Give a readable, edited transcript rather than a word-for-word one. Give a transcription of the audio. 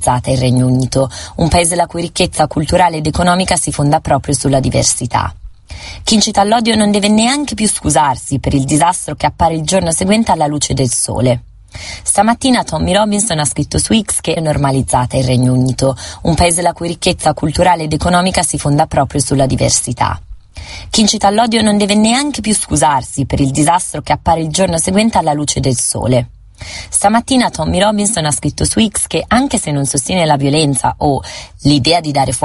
normalizzata il Regno Unito, un paese la cui ricchezza culturale ed economica si fonda proprio sulla diversità. Chi incita all'odio non deve neanche più scusarsi per il disastro che appare il giorno seguente alla luce del sole. Stamattina Tommy Robinson ha scritto su X che è normalizzata il Regno Unito, un paese la cui ricchezza culturale ed economica si fonda proprio sulla diversità. Chi incita all'odio non deve neanche più scusarsi per il disastro che appare il giorno seguente alla luce del sole. Stamattina Tommy Robinson ha scritto su X che, anche se non sostiene la violenza o l'idea di dare